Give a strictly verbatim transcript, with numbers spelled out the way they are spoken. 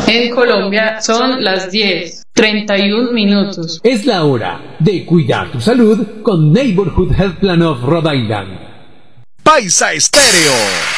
En Colombia son las diez, treinta y un minutos. Es la hora de cuidar tu salud con Neighborhood Health Plan of Rhode Island. Paisa Estéreo.